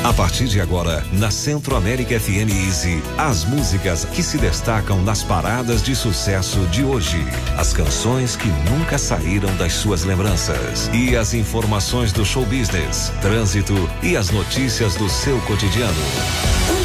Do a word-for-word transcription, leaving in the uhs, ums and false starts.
A partir de agora, na Centro América F M Easy, as músicas que se destacam nas paradas de sucesso de hoje. As canções que nunca saíram das suas lembranças. E as informações do show business, trânsito e as notícias do seu cotidiano.